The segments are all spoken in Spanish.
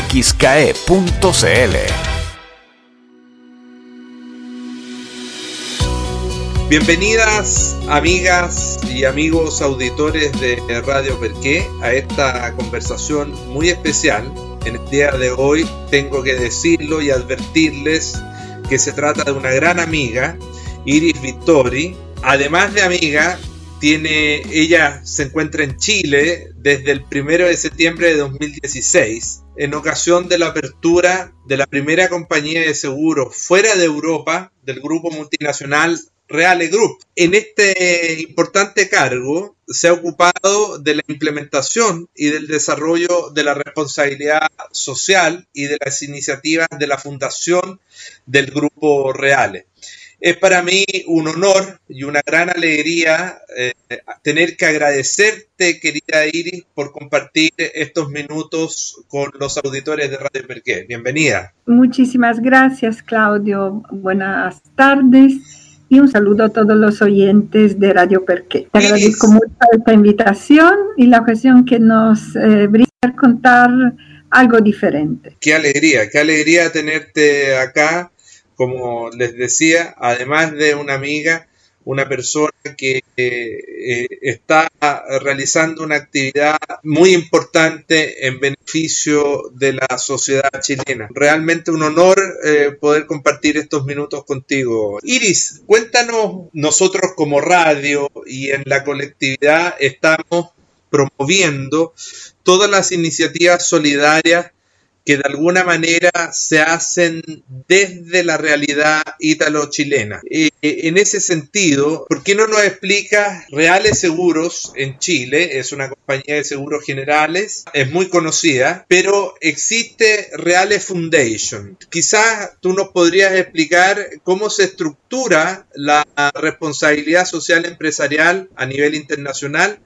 Bienvenidas, amigas y amigos auditores de Radio Perqué, a esta conversación muy especial. En el día de hoy tengo que decirlo y advertirles que se trata de una gran amiga, Iris Vittori. Además de amiga, ella se encuentra en Chile desde el 1 de septiembre de 2016, en ocasión de la apertura de la primera compañía de seguros fuera de Europa del grupo multinacional Reale Group. En este importante cargo se ha ocupado de la implementación y del desarrollo de la responsabilidad social y de las iniciativas de la fundación del grupo Reale. Es para mí un honor y una gran alegría tener que agradecerte, querida Iris, por compartir estos minutos con los auditores de Radio Perqué. Bienvenida. Muchísimas gracias, Claudio. Buenas tardes y un saludo a todos los oyentes de Radio Perqué. Te agradezco mucho esta invitación y la ocasión que nos brinda contar algo diferente. Qué alegría tenerte acá. Como les decía, además de una amiga, una persona que está realizando una actividad muy importante en beneficio de la sociedad chilena. Realmente un honor poder compartir estos minutos contigo. Iris, cuéntanos, nosotros como radio y en la colectividad estamos promoviendo todas las iniciativas solidarias que de alguna manera se hacen desde la realidad ítalo-chilena. En ese sentido, ¿por qué no nos explicas? Reale Seguros en Chile es una compañía de seguros generales, es muy conocida, pero existe Reale Foundation. Quizás tú nos podrías explicar cómo se estructura la responsabilidad social empresarial a nivel internacional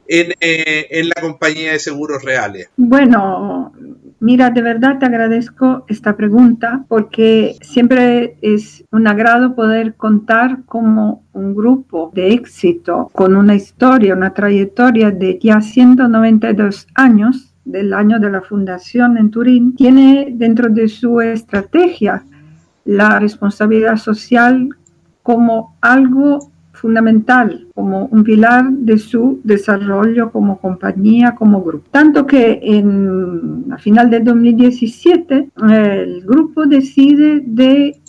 en la compañía de seguros Reale. Bueno, mira, de verdad te agradezco esta pregunta porque siempre es un agrado poder contar como un grupo de éxito con una historia, una trayectoria de ya 192 años, del año de la fundación en Turín, tiene dentro de su estrategia la responsabilidad social como algo fundamental, como un pilar de su desarrollo como compañía, como grupo. Tanto que a final del 2017 el grupo decide de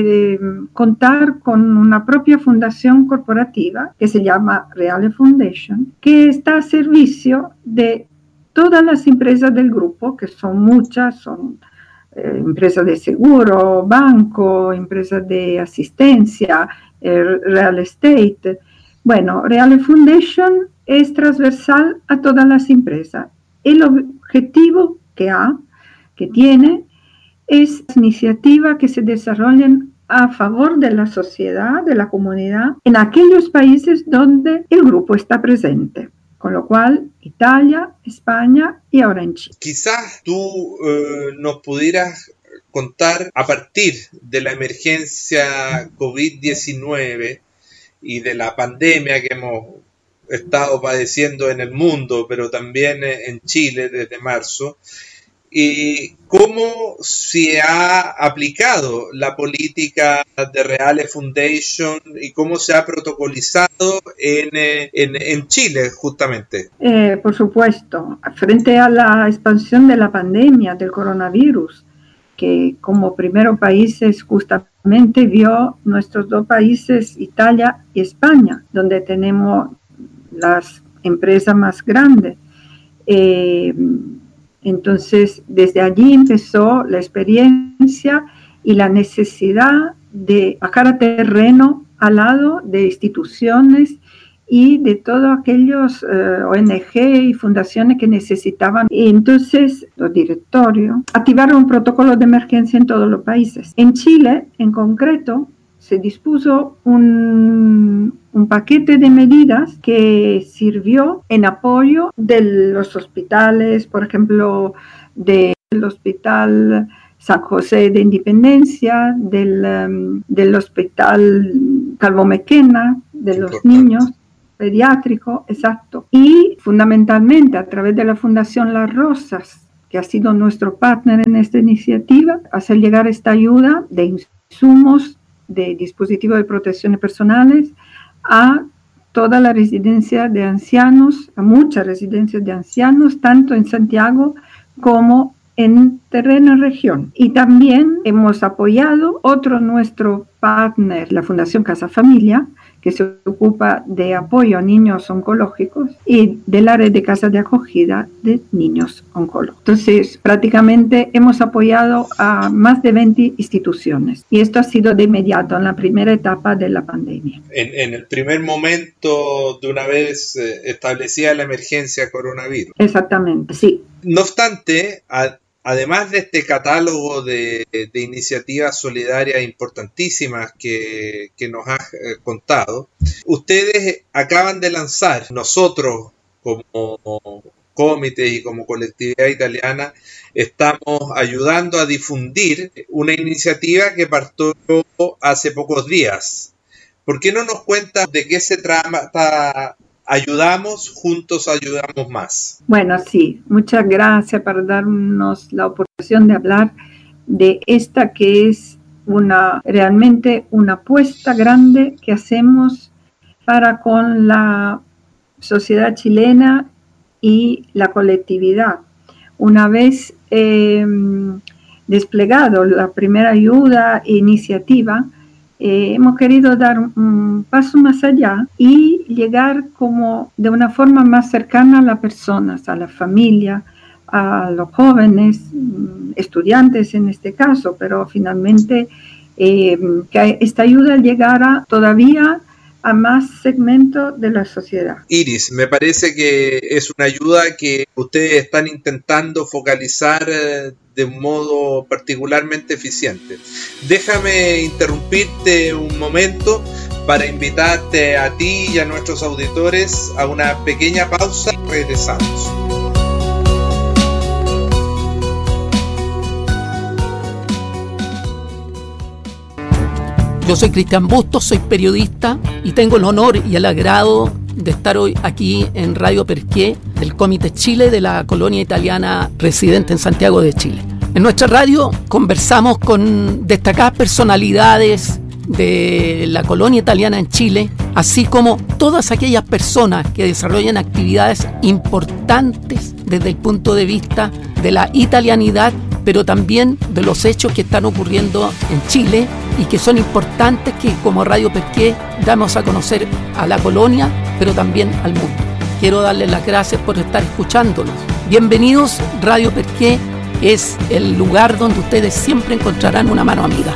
contar con una propia fundación corporativa que se llama Reale Foundation, que está a servicio de todas las empresas del grupo, que son muchas, son empresas de seguro, banco, empresas de asistencia, real estate. Bueno, Reale Foundation es transversal a todas las empresas. El objetivo que tiene es iniciativas que se desarrollen a favor de la sociedad, de la comunidad, en aquellos países donde el grupo está presente. Con lo cual, Italia, España y ahora en Chile. Quizás tú nos pudieras contar, a partir de la emergencia COVID-19 y de la pandemia que hemos estado padeciendo en el mundo, pero también en Chile desde marzo, y cómo se ha aplicado la política de Reale Foundation y cómo se ha protocolizado en Chile justamente. Por supuesto, frente a la expansión de la pandemia del coronavirus, que como primeros países justamente vio nuestros dos países, Italia y España, donde tenemos las empresas más grandes. Entonces, desde allí empezó la experiencia y la necesidad de bajar a terreno al lado de instituciones y de todos aquellos ONG y fundaciones que necesitaban. Y entonces los directorios activaron un protocolo de emergencia en todos los países. En Chile, en concreto, se dispuso un paquete de medidas que sirvió en apoyo de los hospitales, por ejemplo, del Hospital San José de Independencia, del Hospital Calvo Mequena, de los niños pediátricos, exacto. Y fundamentalmente a través de la Fundación Las Rosas, que ha sido nuestro partner en esta iniciativa, hacer llegar esta ayuda de insumos, de dispositivos de protección personales a toda la residencia de ancianos, a muchas residencias de ancianos, tanto en Santiago como en terreno en región. Y también hemos apoyado otro nuestro partner, la Fundación Casa Familia, que se ocupa de apoyo a niños oncológicos y de la red de casas de acogida de niños oncológicos. Entonces, prácticamente hemos apoyado a más de 20 instituciones y esto ha sido de inmediato en la primera etapa de la pandemia. En el primer momento, de una vez establecida la emergencia coronavirus. Exactamente, sí. No obstante, además de este catálogo de iniciativas solidarias importantísimas que nos has contado, ustedes acaban de lanzar, nosotros como Comites y como colectividad italiana, estamos ayudando a difundir una iniciativa que partió hace pocos días. ¿Por qué no nos cuentas de qué se trata? Ayudamos, juntos ayudamos más. Bueno, sí, muchas gracias por darnos la oportunidad de hablar de esta que es realmente una apuesta grande que hacemos para con la sociedad chilena y la colectividad. Una vez desplegado la primera ayuda e iniciativa, hemos querido dar un paso más allá y llegar como de una forma más cercana a las personas, a la familia, a los jóvenes, estudiantes en este caso, pero finalmente que esta ayuda llegara todavía a más segmentos de la sociedad. Iris, me parece que es una ayuda que ustedes están intentando focalizar de un modo particularmente eficiente. Déjame interrumpirte un momento para invitarte a ti y a nuestros auditores a una pequeña pausa y regresamos. Yo soy Cristian Bustos, soy periodista y tengo el honor y el agrado de estar hoy aquí en Radio Perqué, del Comité Chile de la colonia italiana residente en Santiago de Chile. En nuestra radio conversamos con destacadas personalidades de la colonia italiana en Chile, así como todas aquellas personas que desarrollan actividades importantes desde el punto de vista de la italianidad, pero también de los hechos que están ocurriendo en Chile y que son importantes que como Radio Perqué damos a conocer a la colonia, pero también al mundo. Quiero darles las gracias por estar escuchándonos. Bienvenidos, Radio Perqué es el lugar donde ustedes siempre encontrarán una mano amiga.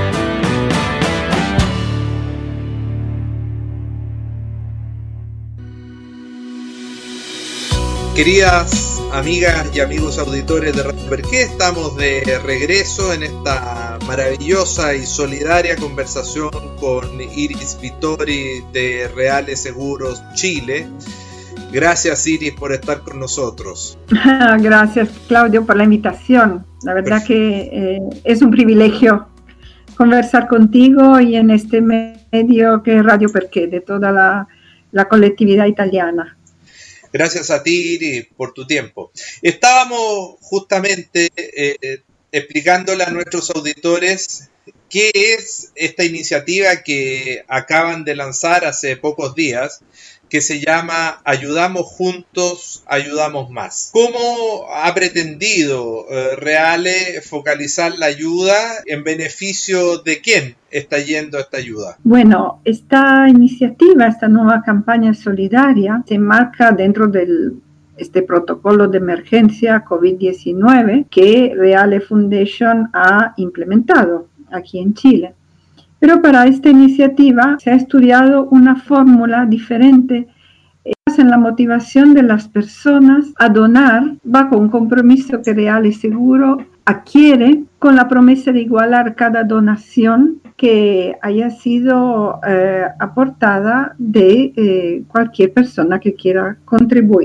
Queridas amigas y amigos auditores de Radio Perqué, estamos de regreso en esta maravillosa y solidaria conversación con Iris Vittori de Reales Seguros Chile. Gracias, Iris, por estar con nosotros. Gracias, Claudio, por la invitación. La verdad que es un privilegio conversar contigo y en este medio que es Radio Perqué, de toda la colectividad italiana. Gracias a ti, Iris, por tu tiempo. Estábamos justamente explicándole a nuestros auditores qué es esta iniciativa que acaban de lanzar hace pocos días, que se llama Ayudamos Juntos, Ayudamos Más. ¿Cómo ha pretendido Reale focalizar la ayuda en beneficio de quién está yendo esta ayuda? Bueno, esta iniciativa, esta nueva campaña solidaria, se enmarca dentro de este protocolo de emergencia COVID-19 que Reale Foundation ha implementado aquí en Chile. Pero para esta iniciativa se ha estudiado una fórmula diferente en la motivación de las personas a donar bajo un compromiso que Reale Seguro adquiere con la promesa de igualar cada donación que haya sido aportada de cualquier persona que quiera contribuir.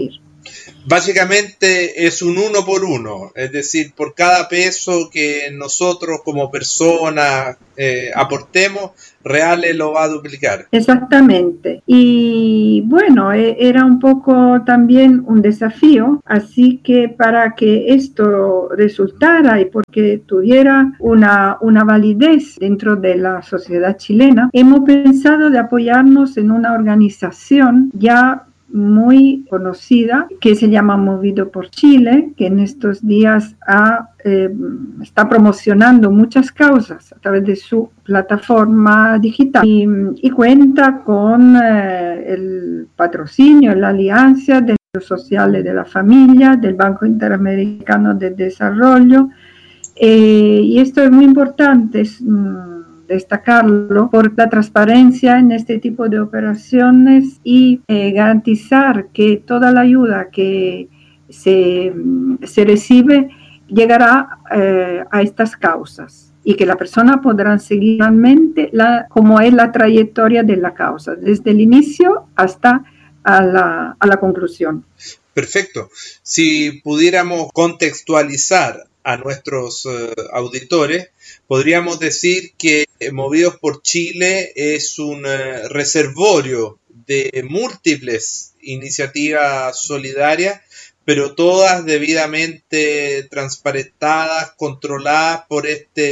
Básicamente es un 1 por 1, es decir, por cada peso que nosotros como personas aportemos, Reales lo va a duplicar. Exactamente. Y bueno, era un poco también un desafío, así que para que esto resultara y porque tuviera una validez dentro de la sociedad chilena, hemos pensado de apoyarnos en una organización ya muy conocida que se llama Movido por Chile, que en estos días está promocionando muchas causas a través de su plataforma digital y cuenta con el patrocinio, la alianza de los sociales de la familia, del Banco Interamericano de Desarrollo, y esto es muy importante, destacarlo por la transparencia en este tipo de operaciones y garantizar que toda la ayuda que se recibe llegará a estas causas y que la persona podrá seguir realmente cómo es la trayectoria de la causa, desde el inicio hasta a la conclusión. Perfecto. Si pudiéramos contextualizar a nuestros auditores, podríamos decir que Movidos por Chile es un reservorio de múltiples iniciativas solidarias, pero todas debidamente transparentadas, controladas por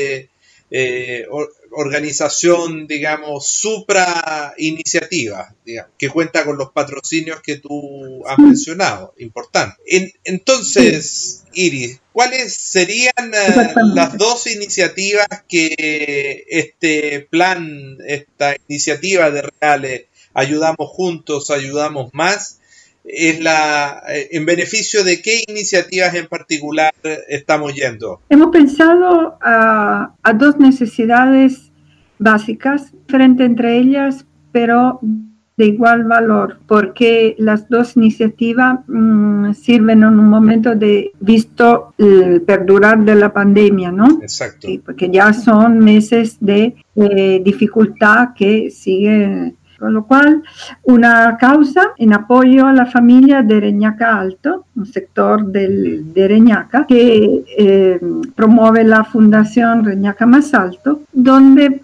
organización, digamos, supra iniciativa, digamos, que cuenta con los patrocinios que tú has mencionado, importante. Entonces, Iris, ¿cuáles serían las dos iniciativas que esta iniciativa de Reales, Ayudamos Juntos, Ayudamos Más, es en beneficio de qué iniciativas en particular estamos yendo? Hemos pensado a dos necesidades básicas, diferentes entre ellas, pero de igual valor, porque las dos iniciativas sirven en un momento visto el perdurar de la pandemia, ¿no? Exacto. Sí, porque ya son meses de dificultad que sigue. Con lo cual, una causa en apoyo a la familia de Reñaca Alto, un sector de Reñaca, que promueve la Fundación Reñaca Más Alto, donde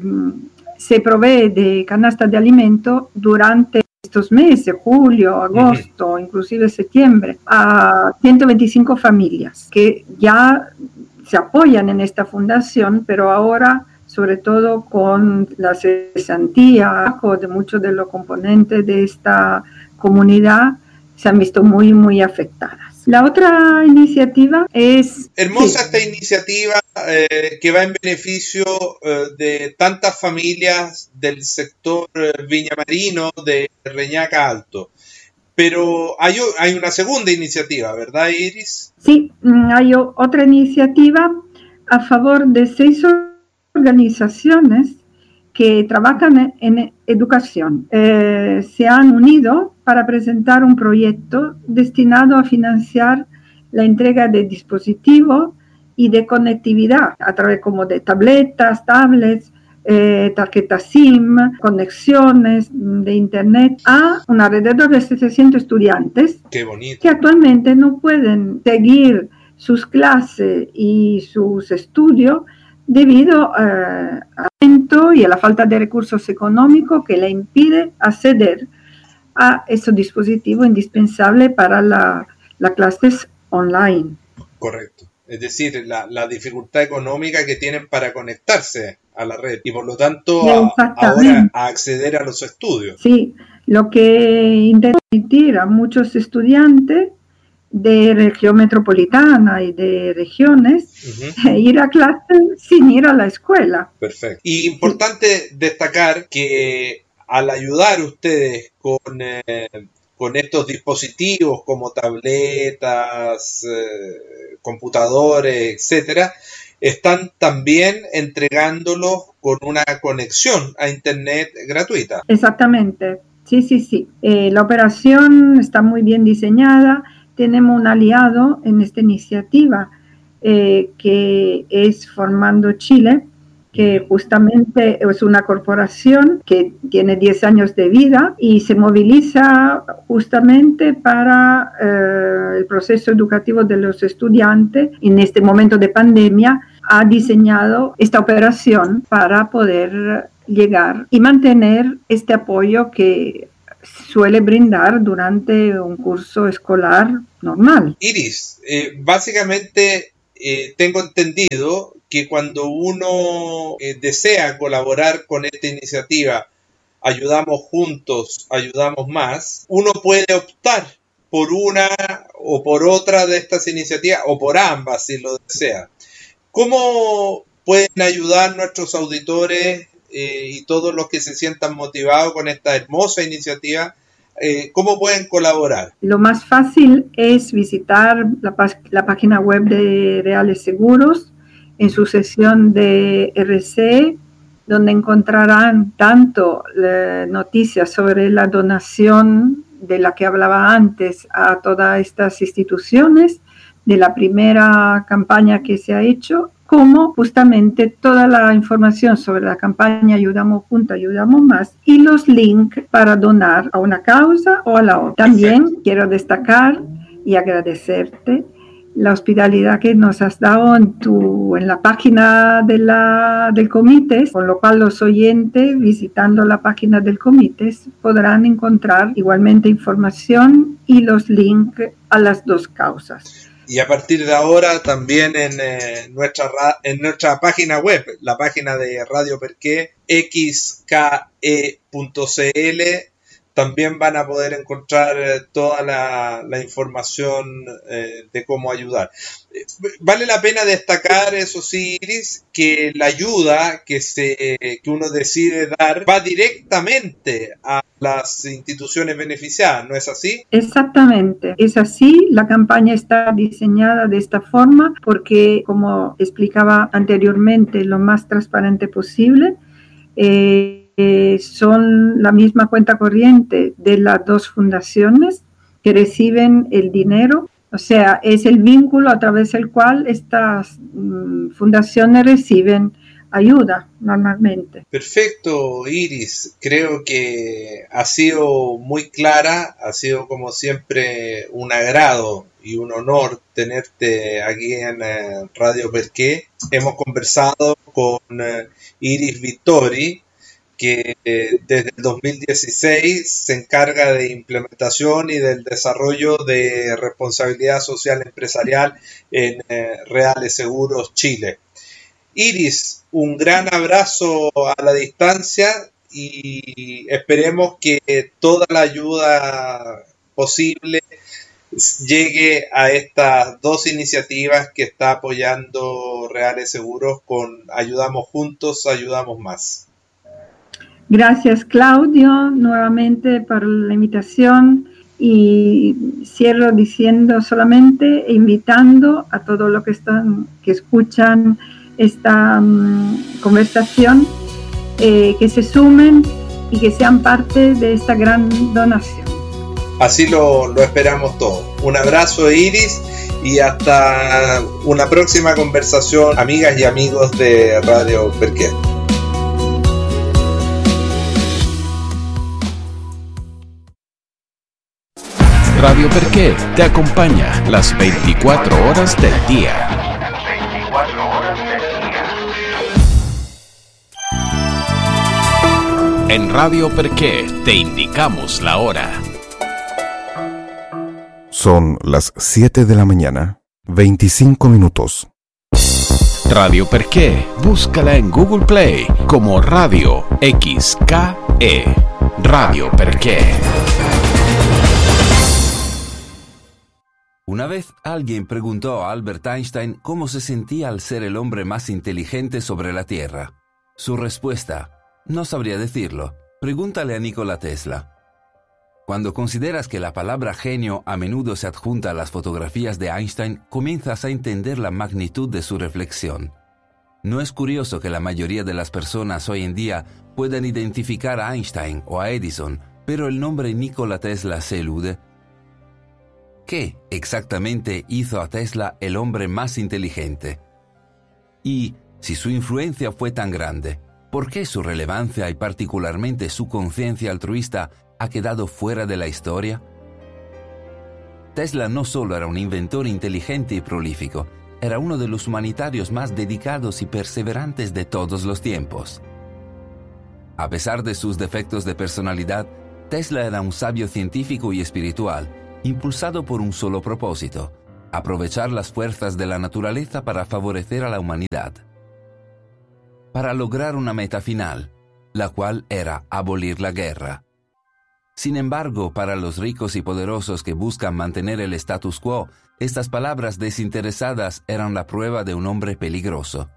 se provee de canastas de alimento durante estos meses, julio, agosto, inclusive septiembre, a 125 familias que ya se apoyan en esta fundación, pero ahora sobre todo con la cesantía de muchos de los componentes de esta comunidad, se han visto muy, muy afectadas. La otra iniciativa es... Hermosa esta iniciativa que va en beneficio de tantas familias del sector viñamarino de Reñaca Alto. Pero hay una segunda iniciativa, ¿verdad, Iris? Sí, hay otra iniciativa a favor de 6 organizaciones que trabajan en educación. Se han unido para presentar un proyecto destinado a financiar la entrega de dispositivos y de conectividad a través como de tabletas, tablets, tarjetas SIM, conexiones de internet a alrededor de 700 estudiantes. Qué bonito. Que actualmente no pueden seguir sus clases y sus estudios debido al aumento y a la falta de recursos económicos que le impide acceder a esos dispositivos indispensables para las clases online. Correcto. Es decir, la dificultad económica que tienen para conectarse a la red y por lo tanto ahora a acceder a los estudios. Sí, lo que intenta permitir a muchos estudiantes de región metropolitana y de regiones ir a clase sin ir a la escuela. Perfecto. Y importante destacar que al ayudar ustedes con estos dispositivos como tabletas, computadores, etcétera, están también entregándolos con una conexión a internet gratuita. Exactamente. Sí. La operación está muy bien diseñada. Tenemos un aliado en esta iniciativa que es Formando Chile, que justamente es una corporación que tiene 10 años de vida y se moviliza justamente para el proceso educativo de los estudiantes. En este momento de pandemia ha diseñado esta operación para poder llegar y mantener este apoyo que suele brindar durante un curso escolar normal. Iris, básicamente tengo entendido que cuando uno desea colaborar con esta iniciativa, Ayudamos Juntos, Ayudamos Más, uno puede optar por una o por otra de estas iniciativas, o por ambas si lo desea. ¿Cómo pueden ayudar nuestros auditores y todos los que se sientan motivados con esta hermosa iniciativa? ¿Cómo pueden colaborar? Lo más fácil es visitar la página web de Reales Seguros en su sección de RC, donde encontrarán tanto noticias sobre la donación de la que hablaba antes a todas estas instituciones, de la primera campaña que se ha hecho, como justamente toda la información sobre la campaña Ayudamos Juntos, Ayudamos Más y los links para donar a una causa o a la otra. También quiero destacar y agradecerte la hospitalidad que nos has dado en la página del comité, con lo cual los oyentes visitando la página del comité podrán encontrar igualmente información y los links a las dos causas. Y a partir de ahora también en nuestra página web, la página de Radio Perqué, xke.cl, también van a poder encontrar toda la información de cómo ayudar. Vale la pena destacar, eso sí, Iris, que la ayuda que uno decide dar va directamente a las instituciones beneficiadas, ¿no es así? Exactamente, es así. La campaña está diseñada de esta forma porque, como explicaba anteriormente, lo más transparente posible. Son la misma cuenta corriente de las dos fundaciones que reciben el dinero. O sea, es el vínculo a través del cual estas fundaciones reciben ayuda normalmente. Perfecto, Iris. Creo que ha sido muy clara, ha sido como siempre un agrado y un honor tenerte aquí en Radio Perqué. Hemos conversado con Iris Vittori, que desde el 2016 se encarga de implementación y del desarrollo de responsabilidad social empresarial en Reales Seguros Chile. Iris, un gran abrazo a la distancia y esperemos que toda la ayuda posible llegue a estas dos iniciativas que está apoyando Reales Seguros con Ayudamos Juntos, Ayudamos Más. Gracias, Claudio, nuevamente por la invitación, y cierro diciendo solamente, invitando a todos los que escuchan esta conversación, que se sumen y que sean parte de esta gran donación. Así lo esperamos todos. Un abrazo, Iris, y hasta una próxima conversación, amigas y amigos de Radio Perqué. Radio Perqué te acompaña las 24 horas del día. En Radio Perqué te indicamos la hora. Son las 7 de la mañana, 25 minutos. Radio Perqué, búscala en Google Play como Radio XKE. Radio Perqué. Una vez alguien preguntó a Albert Einstein cómo se sentía al ser el hombre más inteligente sobre la Tierra. Su respuesta: no sabría decirlo. Pregúntale a Nikola Tesla. Cuando consideras que la palabra genio a menudo se adjunta a las fotografías de Einstein, comienzas a entender la magnitud de su reflexión. ¿No es curioso que la mayoría de las personas hoy en día puedan identificar a Einstein o a Edison, pero el nombre Nikola Tesla se elude? ¿Qué exactamente hizo a Tesla el hombre más inteligente? ¿Y Si su influencia fue tan grande, ¿por qué su relevancia y particularmente su conciencia altruista ha quedado fuera de la historia? Tesla no solo era un inventor inteligente y prolífico, era uno de los humanitarios más dedicados y perseverantes de todos los tiempos. A pesar de sus defectos de personalidad, Tesla era un sabio científico y espiritual, impulsado por un solo propósito: aprovechar las fuerzas de la naturaleza para favorecer a la humanidad, para lograr una meta final, la cual era abolir la guerra. Sin embargo, para los ricos y poderosos que buscan mantener el status quo, estas palabras desinteresadas eran la prueba de un hombre peligroso.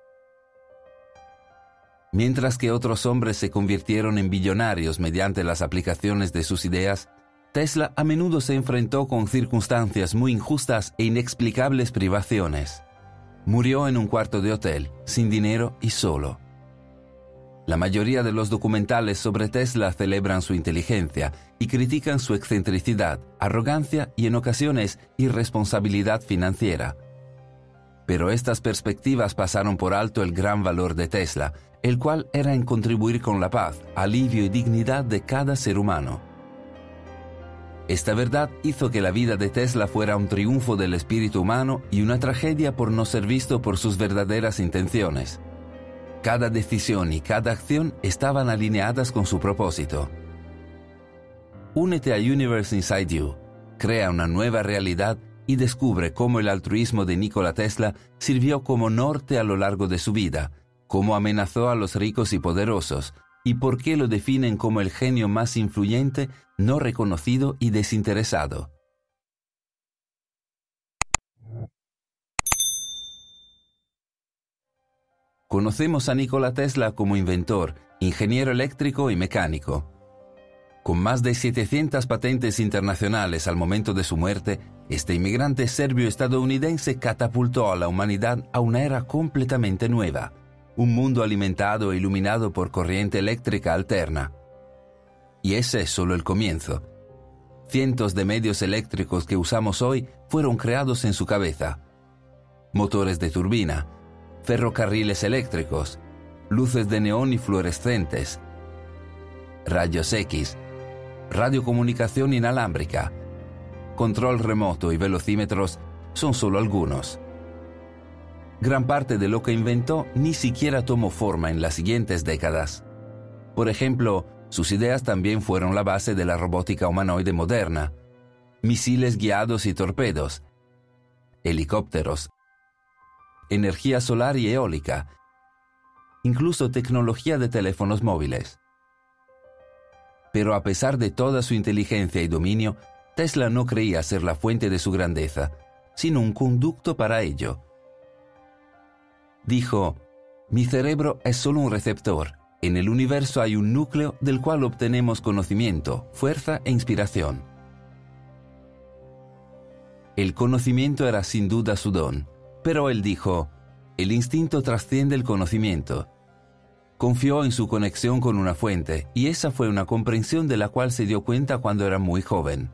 Mientras que otros hombres se convirtieron en billonarios mediante las aplicaciones de sus ideas, Tesla a menudo se enfrentó con circunstancias muy injustas e inexplicables privaciones. Murió en un cuarto de hotel, sin dinero y solo. La mayoría de los documentales sobre Tesla celebran su inteligencia y critican su excentricidad, arrogancia y en ocasiones irresponsabilidad financiera. Pero estas perspectivas pasaron por alto el gran valor de Tesla, el cual era en contribuir con la paz, alivio y dignidad de cada ser humano. Esta verdad hizo que la vida de Tesla fuera un triunfo del espíritu humano y una tragedia por no ser visto por sus verdaderas intenciones. Cada decisión y cada acción estaban alineadas con su propósito. Únete a Universe Inside You, crea una nueva realidad y descubre cómo el altruismo de Nikola Tesla sirvió como norte a lo largo de su vida, cómo amenazó a los ricos y poderosos, y por qué lo definen como el genio más influyente, no reconocido y desinteresado. Conocemos a Nikola Tesla como inventor, ingeniero eléctrico y mecánico. Con más de 700 patentes internacionales al momento de su muerte, este inmigrante serbio-estadounidense catapultó a la humanidad a una era completamente nueva, un mundo alimentado e iluminado por corriente eléctrica alterna. Y ese es solo el comienzo. Cientos de medios eléctricos que usamos hoy fueron creados en su cabeza. Motores de turbina, ferrocarriles eléctricos, luces de neón y fluorescentes, rayos X, radiocomunicación inalámbrica, control remoto y velocímetros son solo algunos. Gran parte de lo que inventó ni siquiera tomó forma en las siguientes décadas. Por ejemplo, sus ideas también fueron la base de la robótica humanoide moderna, misiles guiados y torpedos, helicópteros, energía solar y eólica, incluso tecnología de teléfonos móviles. Pero a pesar de toda su inteligencia y dominio, Tesla no creía ser la fuente de su grandeza, sino un conducto para ello. Dijo: «Mi cerebro es solo un receptor. En el universo hay un núcleo del cual obtenemos conocimiento, fuerza e inspiración». El conocimiento era sin duda su don, pero él dijo: «El instinto trasciende el conocimiento». Confió en su conexión con una fuente, y esa fue una comprensión de la cual se dio cuenta cuando era muy joven.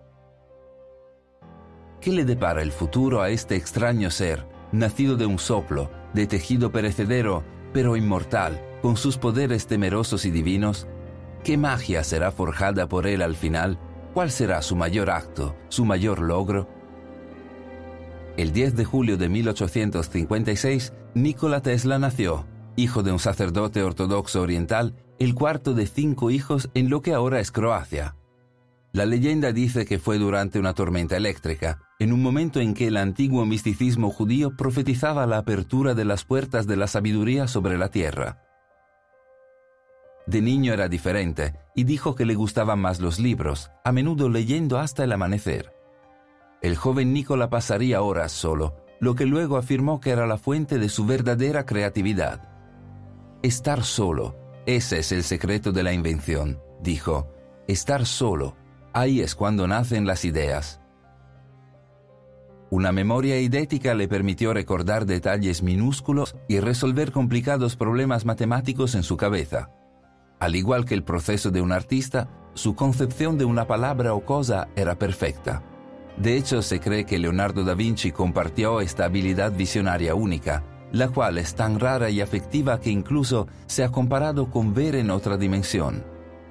¿Qué le depara el futuro a este extraño ser, nacido de un soplo, de tejido perecedero, pero inmortal, con sus poderes temerosos y divinos? ¿Qué magia será forjada por él al final? ¿Cuál será su mayor acto, su mayor logro? El 10 de julio de 1856, Nikola Tesla nació, hijo de un sacerdote ortodoxo oriental, el cuarto de 5 hijos en lo que ahora es Croacia. La leyenda dice que fue durante una tormenta eléctrica, en un momento en que el antiguo misticismo judío profetizaba la apertura de las puertas de la sabiduría sobre la tierra. De niño era diferente, y dijo que le gustaban más los libros, a menudo leyendo hasta el amanecer. El joven Nikola pasaría horas solo, lo que luego afirmó que era la fuente de su verdadera creatividad. Estar solo, ese es el secreto de la invención, dijo. Estar solo, ahí es cuando nacen las ideas. Una memoria eidética le permitió recordar detalles minúsculos y resolver complicados problemas matemáticos en su cabeza. Al igual que el proceso de un artista, su concepción de una palabra o cosa era perfecta. De hecho, se cree que Leonardo da Vinci compartió esta habilidad visionaria única, la cual es tan rara y afectiva que incluso se ha comparado con ver en otra dimensión.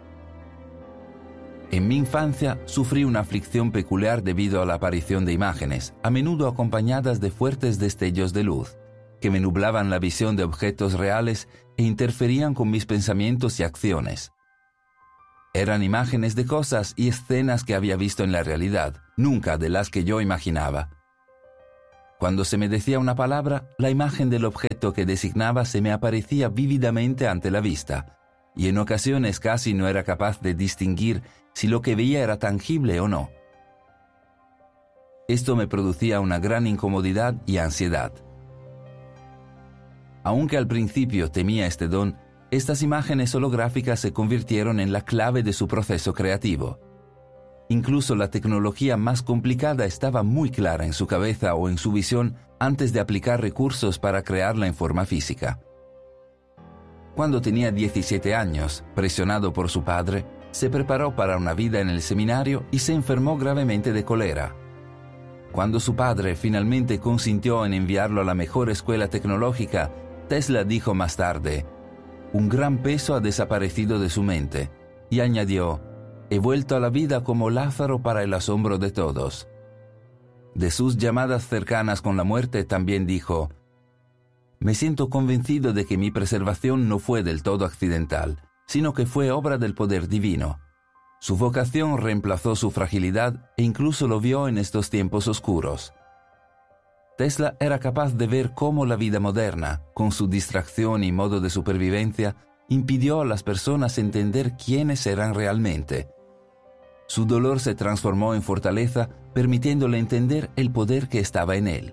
En mi infancia sufrí una aflicción peculiar debido a la aparición de imágenes, a menudo acompañadas de fuertes destellos de luz, que me nublaban la visión de objetos reales e interferían con mis pensamientos y acciones. Eran imágenes de cosas y escenas que había visto en la realidad, nunca de las que yo imaginaba. Cuando se me decía una palabra, la imagen del objeto que designaba se me aparecía vívidamente ante la vista, y en ocasiones casi no era capaz de distinguir si lo que veía era tangible o no. Esto me producía una gran incomodidad y ansiedad. Aunque al principio temía este don, estas imágenes holográficas se convirtieron en la clave de su proceso creativo. Incluso la tecnología más complicada estaba muy clara en su cabeza o en su visión antes de aplicar recursos para crearla en forma física. Cuando tenía 17 años, presionado por su padre, se preparó para una vida en el seminario y se enfermó gravemente de cólera. Cuando su padre finalmente consintió en enviarlo a la mejor escuela tecnológica, Tesla dijo más tarde: «Un gran peso ha desaparecido de su mente», y añadió: «He vuelto a la vida como Lázaro para el asombro de todos». De sus llamadas cercanas con la muerte también dijo: «Me siento convencido de que mi preservación no fue del todo accidental, sino que fue obra del poder divino. Su vocación reemplazó su fragilidad e incluso lo vio en estos tiempos oscuros». Tesla era capaz de ver cómo la vida moderna, con su distracción y modo de supervivencia, impidió a las personas entender quiénes eran realmente. Su dolor se transformó en fortaleza, permitiéndole entender el poder que estaba en él.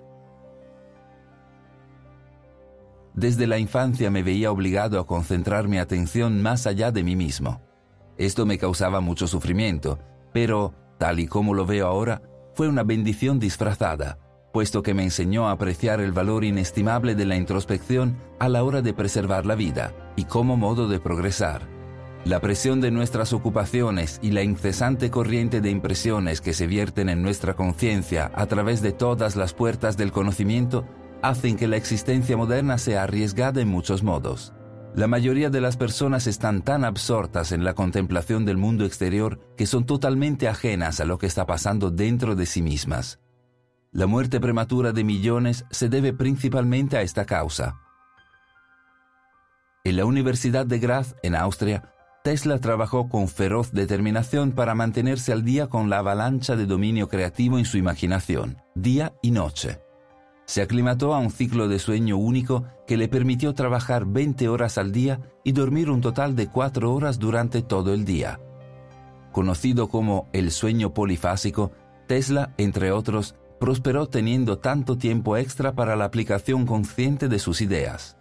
Desde la infancia me veía obligado a concentrar mi atención más allá de mí mismo. Esto me causaba mucho sufrimiento, pero, tal y como lo veo ahora, fue una bendición disfrazada, puesto que me enseñó a apreciar el valor inestimable de la introspección a la hora de preservar la vida y como modo de progresar. La presión de nuestras ocupaciones y la incesante corriente de impresiones que se vierten en nuestra conciencia a través de todas las puertas del conocimiento hacen que la existencia moderna sea arriesgada en muchos modos. La mayoría de las personas están tan absortas en la contemplación del mundo exterior que son totalmente ajenas a lo que está pasando dentro de sí mismas. La muerte prematura de millones se debe principalmente a esta causa. En la Universidad de Graz, en Austria, Tesla trabajó con feroz determinación para mantenerse al día con la avalancha de dominio creativo en su imaginación, día y noche. Se aclimató a un ciclo de sueño único que le permitió trabajar 20 horas al día y dormir un total de 4 horas durante todo el día. Conocido como el sueño polifásico, Tesla, entre otros, prosperó teniendo tanto tiempo extra para la aplicación consciente de sus ideas.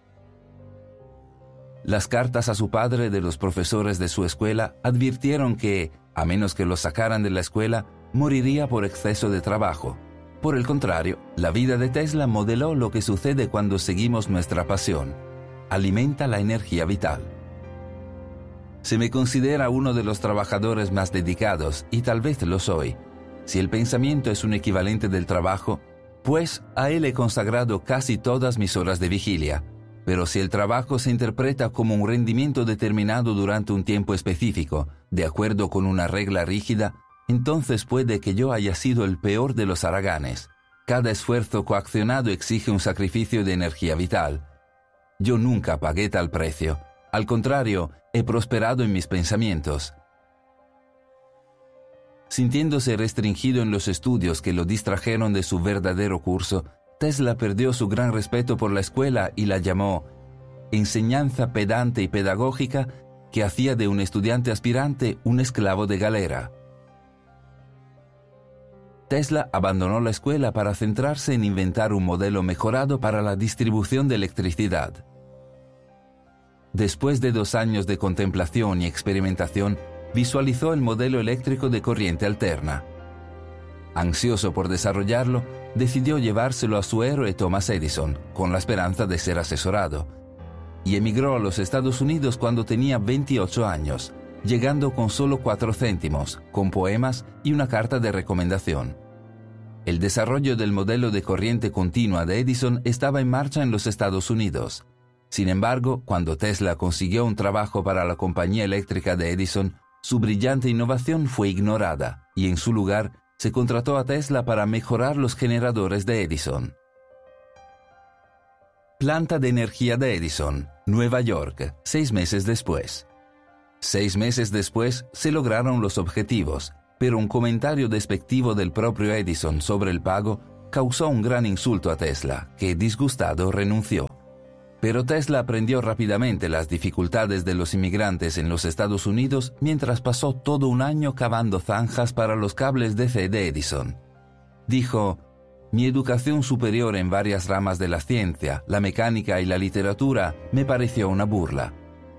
Las cartas a su padre de los profesores de su escuela advirtieron que, a menos que lo sacaran de la escuela, moriría por exceso de trabajo. Por el contrario, la vida de Tesla modeló lo que sucede cuando seguimos nuestra pasión. Alimenta la energía vital. Se me considera uno de los trabajadores más dedicados, y tal vez lo soy. Si el pensamiento es un equivalente del trabajo, pues a él he consagrado casi todas mis horas de vigilia. Pero si el trabajo se interpreta como un rendimiento determinado durante un tiempo específico, de acuerdo con una regla rígida, entonces puede que yo haya sido el peor de los haraganes. Cada esfuerzo coaccionado exige un sacrificio de energía vital. Yo nunca pagué tal precio. Al contrario, he prosperado en mis pensamientos. Sintiéndose restringido en los estudios que lo distrajeron de su verdadero curso, Tesla perdió su gran respeto por la escuela y la llamó enseñanza pedante y pedagógica que hacía de un estudiante aspirante un esclavo de galera. Tesla abandonó la escuela para centrarse en inventar un modelo mejorado para la distribución de electricidad. Después de 2 años de contemplación y experimentación, visualizó el modelo eléctrico de corriente alterna. Ansioso por desarrollarlo, decidió llevárselo a su héroe Thomas Edison, con la esperanza de ser asesorado, y emigró a los Estados Unidos cuando tenía 28 años, llegando con solo 4 céntimos, con poemas y una carta de recomendación. El desarrollo del modelo de corriente continua de Edison estaba en marcha en los Estados Unidos. Sin embargo, cuando Tesla consiguió un trabajo para la compañía eléctrica de Edison, su brillante innovación fue ignorada y en su lugar se contrató a Tesla para mejorar los generadores de Edison. Planta de energía de Edison, Nueva York, 6 meses después. 6 meses después se lograron los objetivos, pero un comentario despectivo del propio Edison sobre el pago causó un gran insulto a Tesla, que disgustado renunció. Pero Tesla aprendió rápidamente las dificultades de los inmigrantes en los Estados Unidos mientras pasó todo un año cavando zanjas para los cables DC de Edison. Dijo: «Mi educación superior en varias ramas de la ciencia, la mecánica y la literatura me pareció una burla».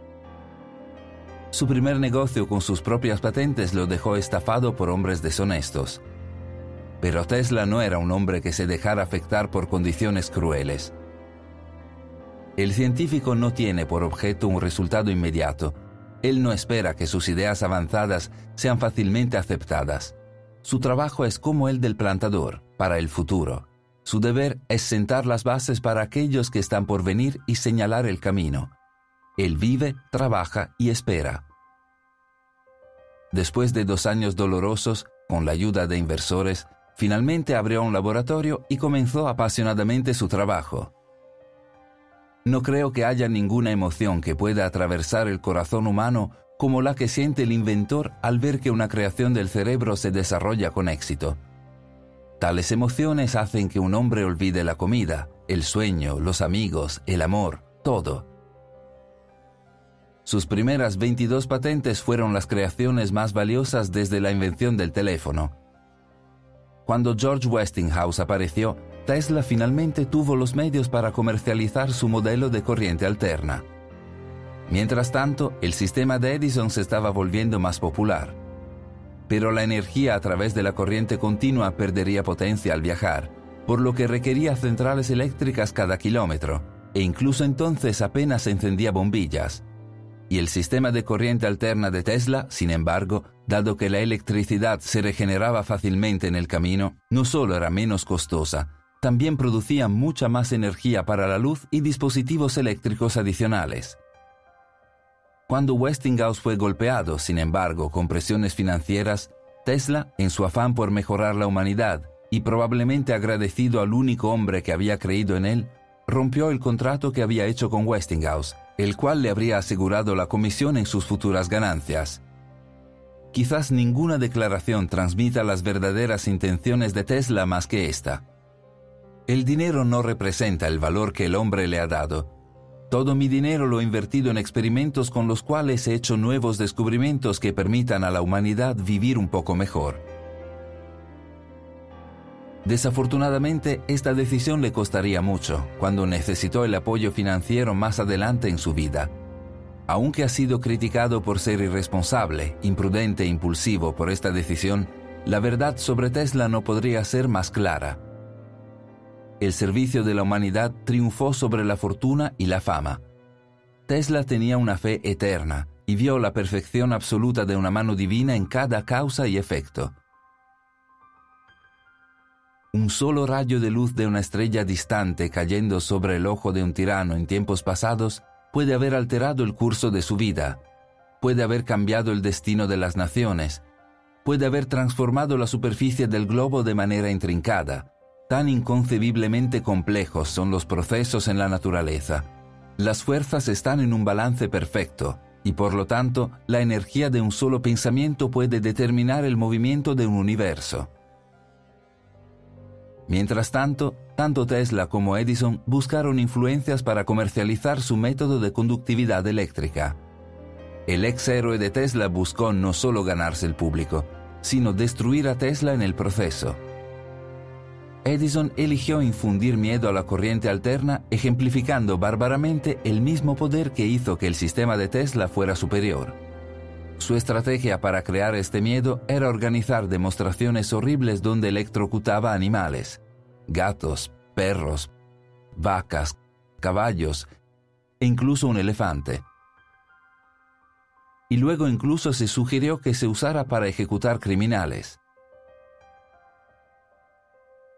Su primer negocio con sus propias patentes lo dejó estafado por hombres deshonestos. Pero Tesla no era un hombre que se dejara afectar por condiciones crueles. El científico no tiene por objeto un resultado inmediato. Él no espera que sus ideas avanzadas sean fácilmente aceptadas. Su trabajo es como el del plantador, para el futuro. Su deber es sentar las bases para aquellos que están por venir y señalar el camino. Él vive, trabaja y espera. Después de 2 años dolorosos, con la ayuda de inversores, finalmente abrió un laboratorio y comenzó apasionadamente su trabajo. No creo que haya ninguna emoción que pueda atravesar el corazón humano como la que siente el inventor al ver que una creación del cerebro se desarrolla con éxito. Tales emociones hacen que un hombre olvide la comida, el sueño, los amigos, el amor, todo. Sus primeras 22 patentes fueron las creaciones más valiosas desde la invención del teléfono. Cuando George Westinghouse apareció, Tesla finalmente tuvo los medios para comercializar su modelo de corriente alterna. Mientras tanto, el sistema de Edison se estaba volviendo más popular. Pero la energía a través de la corriente continua perdería potencia al viajar, por lo que requería centrales eléctricas cada kilómetro, e incluso entonces apenas encendía bombillas. Y el sistema de corriente alterna de Tesla, sin embargo, dado que la electricidad se regeneraba fácilmente en el camino, no solo era menos costosa, también producía mucha más energía para la luz y dispositivos eléctricos adicionales. Cuando Westinghouse fue golpeado, sin embargo, con presiones financieras, Tesla, en su afán por mejorar la humanidad y probablemente agradecido al único hombre que había creído en él, rompió el contrato que había hecho con Westinghouse, el cual le habría asegurado la comisión en sus futuras ganancias. Quizás ninguna declaración transmita las verdaderas intenciones de Tesla más que esta. El dinero no representa el valor que el hombre le ha dado. Todo mi dinero lo he invertido en experimentos con los cuales he hecho nuevos descubrimientos que permitan a la humanidad vivir un poco mejor. Desafortunadamente, esta decisión le costaría mucho cuando necesitó el apoyo financiero más adelante en su vida. Aunque ha sido criticado por ser irresponsable, imprudente e impulsivo por esta decisión, la verdad sobre Tesla no podría ser más clara. El servicio de la humanidad triunfó sobre la fortuna y la fama. Tesla tenía una fe eterna y vio la perfección absoluta de una mano divina en cada causa y efecto. Un solo rayo de luz de una estrella distante cayendo sobre el ojo de un tirano en tiempos pasados puede haber alterado el curso de su vida, puede haber cambiado el destino de las naciones, puede haber transformado la superficie del globo de manera intrincada. Tan inconcebiblemente complejos son los procesos en la naturaleza. Las fuerzas están en un balance perfecto, y por lo tanto, la energía de un solo pensamiento puede determinar el movimiento de un universo. Mientras tanto, tanto Tesla como Edison buscaron influencias para comercializar su método de conductividad eléctrica. El ex héroe de Tesla buscó no solo ganarse el público, sino destruir a Tesla en el proceso. Edison eligió infundir miedo a la corriente alterna, ejemplificando bárbaramente el mismo poder que hizo que el sistema de Tesla fuera superior. Su estrategia para crear este miedo era organizar demostraciones horribles donde electrocutaba animales, gatos, perros, vacas, caballos e incluso un elefante. Y luego incluso se sugirió que se usara para ejecutar criminales.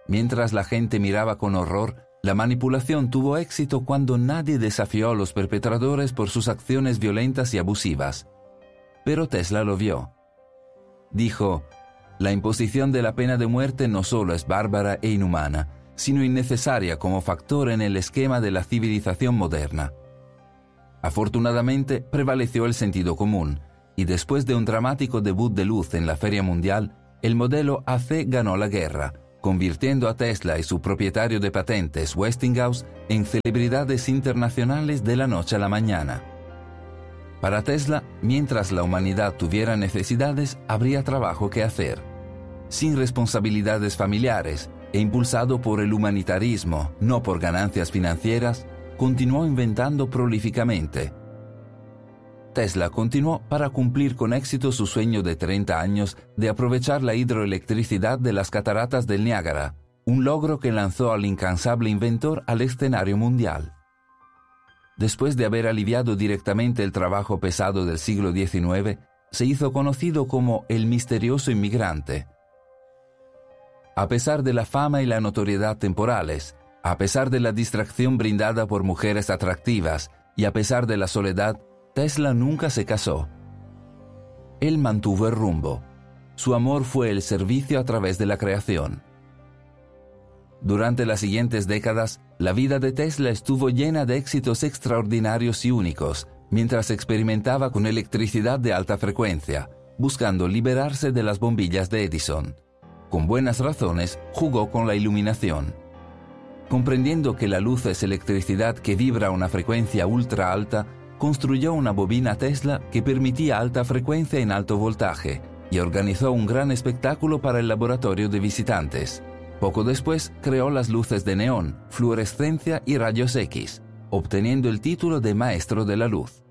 Mientras la gente miraba con horror, la manipulación tuvo éxito cuando nadie desafió a los perpetradores por sus acciones violentas y abusivas. Pero Tesla lo vio. Dijo: la imposición de la pena de muerte no solo es bárbara e inhumana, sino innecesaria como factor en el esquema de la civilización moderna. Afortunadamente, prevaleció el sentido común, y después de un dramático debut de luz en la Feria Mundial, el modelo AC ganó la guerra, convirtiendo a Tesla y su propietario de patentes, Westinghouse, en celebridades internacionales de la noche a la mañana. Para Tesla, mientras la humanidad tuviera necesidades, habría trabajo que hacer. Sin responsabilidades familiares e impulsado por el humanitarismo, no por ganancias financieras, continuó inventando prolíficamente. Tesla continuó para cumplir con éxito su sueño de 30 años de aprovechar la hidroelectricidad de las cataratas del Niágara, un logro que lanzó al incansable inventor al escenario mundial. Después de haber aliviado directamente el trabajo pesado del siglo XIX, se hizo conocido como el misterioso inmigrante. A pesar de la fama y la notoriedad temporales, a pesar de la distracción brindada por mujeres atractivas y a pesar de la soledad, Tesla nunca se casó. Él mantuvo el rumbo. Su amor fue el servicio a través de la creación. Durante las siguientes décadas, la vida de Tesla estuvo llena de éxitos extraordinarios y únicos, mientras experimentaba con electricidad de alta frecuencia, buscando liberarse de las bombillas de Edison. Con buenas razones, jugó con la iluminación. Comprendiendo que la luz es electricidad que vibra a una frecuencia ultra alta, construyó una bobina Tesla que permitía alta frecuencia en alto voltaje y organizó un gran espectáculo para el laboratorio de visitantes. Poco después, creó las luces de neón, fluorescencia y rayos X, obteniendo el título de maestro de la luz.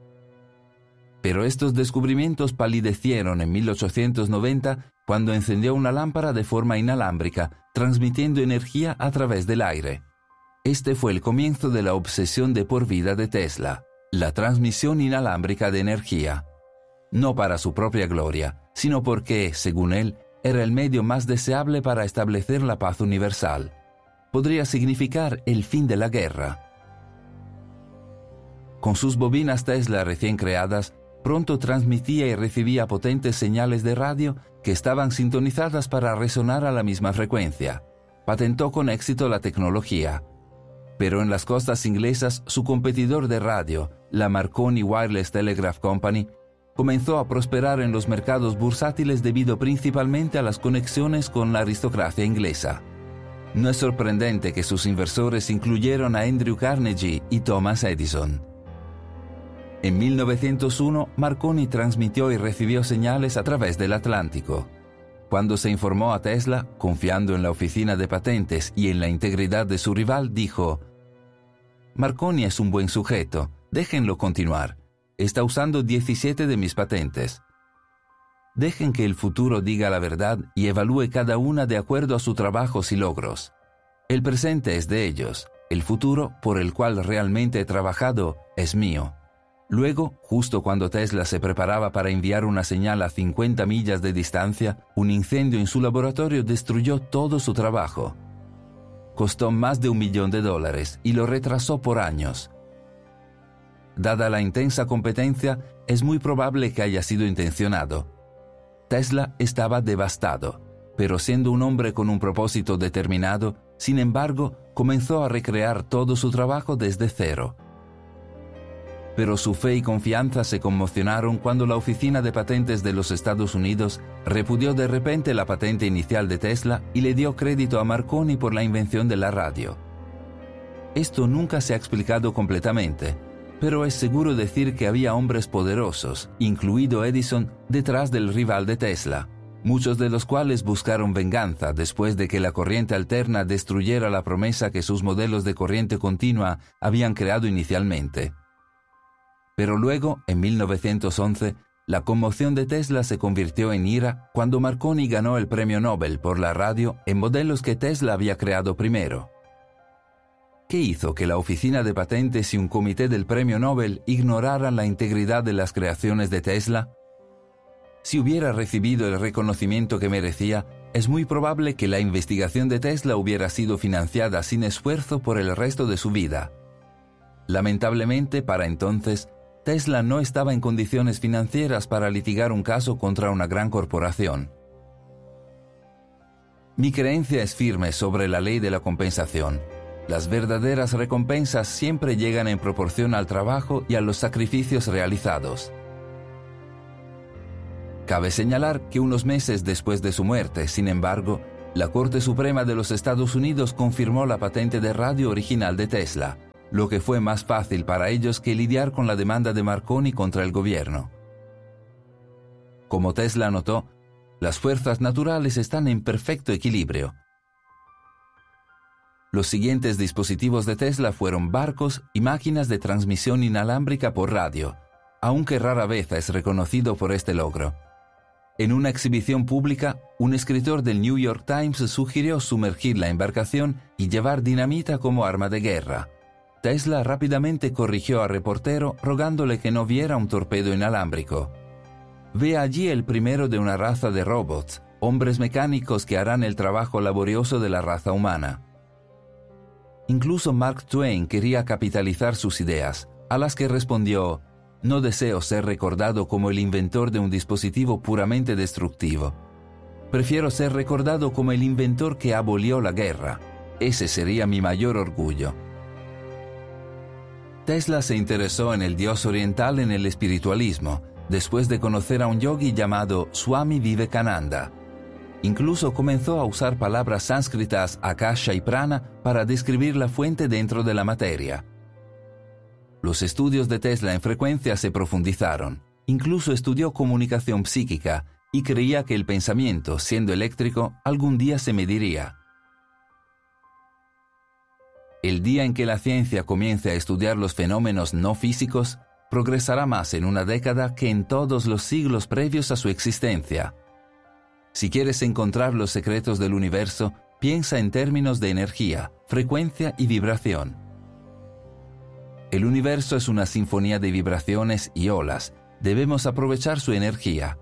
Pero estos descubrimientos palidecieron en 1890 cuando encendió una lámpara de forma inalámbrica, transmitiendo energía a través del aire. Este fue el comienzo de la obsesión de por vida de Tesla, la transmisión inalámbrica de energía. No para su propia gloria, sino porque, según él, era el medio más deseable para establecer la paz universal. Podría significar el fin de la guerra. Con sus bobinas Tesla recién creadas, pronto transmitía y recibía potentes señales de radio que estaban sintonizadas para resonar a la misma frecuencia. Patentó con éxito la tecnología. Pero en las costas inglesas, su competidor de radio, la Marconi Wireless Telegraph Company, comenzó a prosperar en los mercados bursátiles debido principalmente a las conexiones con la aristocracia inglesa. No es sorprendente que sus inversores incluyeron a Andrew Carnegie y Thomas Edison. En 1901, Marconi transmitió y recibió señales a través del Atlántico. Cuando se informó a Tesla, confiando en la oficina de patentes y en la integridad de su rival, dijo: «Marconi es un buen sujeto, déjenlo continuar. Está usando 17 de mis patentes. Dejen que el futuro diga la verdad y evalúe cada una de acuerdo a sus trabajos y logros. El presente es de ellos, el futuro, por el cual realmente he trabajado, es mío». Luego, justo cuando Tesla se preparaba para enviar una señal a 50 millas de distancia, un incendio en su laboratorio destruyó todo su trabajo. Costó más de $1 millón y lo retrasó por años. Dada la intensa competencia, es muy probable que haya sido intencionado. Tesla estaba devastado, pero siendo un hombre con un propósito determinado, sin embargo, comenzó a recrear todo su trabajo desde cero. Pero su fe y confianza se conmocionaron cuando la Oficina de Patentes de los Estados Unidos repudió de repente la patente inicial de Tesla y le dio crédito a Marconi por la invención de la radio. Esto nunca se ha explicado completamente, pero es seguro decir que había hombres poderosos, incluido Edison, detrás del rival de Tesla, muchos de los cuales buscaron venganza después de que la corriente alterna destruyera la promesa que sus modelos de corriente continua habían creado inicialmente. Pero luego, en 1911, la conmoción de Tesla se convirtió en ira cuando Marconi ganó el premio Nobel por la radio en modelos que Tesla había creado primero. ¿Qué hizo que la oficina de patentes y un comité del premio Nobel ignoraran la integridad de las creaciones de Tesla? Si hubiera recibido el reconocimiento que merecía, es muy probable que la investigación de Tesla hubiera sido financiada sin esfuerzo por el resto de su vida. Lamentablemente, para entonces, Tesla no estaba en condiciones financieras para litigar un caso contra una gran corporación. Mi creencia es firme sobre la ley de la compensación. Las verdaderas recompensas siempre llegan en proporción al trabajo y a los sacrificios realizados. Cabe señalar que unos meses después de su muerte, sin embargo, la Corte Suprema de los Estados Unidos confirmó la patente de radio original de Tesla, lo que fue más fácil para ellos que lidiar con la demanda de Marconi contra el gobierno. Como Tesla notó, las fuerzas naturales están en perfecto equilibrio. Los siguientes dispositivos de Tesla fueron barcos y máquinas de transmisión inalámbrica por radio, aunque rara vez es reconocido por este logro. En una exhibición pública, un escritor del New York Times sugirió sumergir la embarcación y llevar dinamita como arma de guerra. Tesla rápidamente corrigió al reportero rogándole que no viera un torpedo inalámbrico. Ve allí el primero de una raza de robots, hombres mecánicos que harán el trabajo laborioso de la raza humana. Incluso Mark Twain quería capitalizar sus ideas, a las que respondió: no deseo ser recordado como el inventor de un dispositivo puramente destructivo. Prefiero ser recordado como el inventor que abolió la guerra. Ese sería mi mayor orgullo. Tesla se interesó en el dios oriental en el espiritualismo, después de conocer a un yogi llamado Swami Vivekananda. Incluso comenzó a usar palabras sánscritas akasha y prana para describir la fuente dentro de la materia. Los estudios de Tesla en frecuencia se profundizaron. Incluso estudió comunicación psíquica y creía que el pensamiento, siendo eléctrico, algún día se mediría. El día en que la ciencia comience a estudiar los fenómenos no físicos, progresará más en una década que en todos los siglos previos a su existencia. Si quieres encontrar los secretos del universo, piensa en términos de energía, frecuencia y vibración. El universo es una sinfonía de vibraciones y olas. Debemos aprovechar su energía.